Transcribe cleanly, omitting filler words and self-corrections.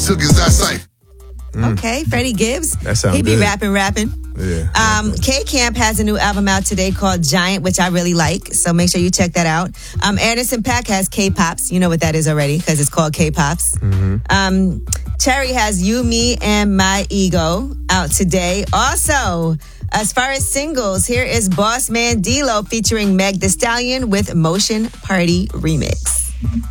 took his eyesight. Okay, Freddie Gibbs. That sounds He be good. rapping. Yeah. K-Camp has a new album out today called Giant, which I really like. So make sure you check that out. Anderson .Paak has K-Pops. You know what that is already because it's called K-Pops. Cherry has You, Me, and My Ego out today. Also, as far as singles, here is Boss Man D-Lo featuring Meg Thee Stallion with Motion Party Remix.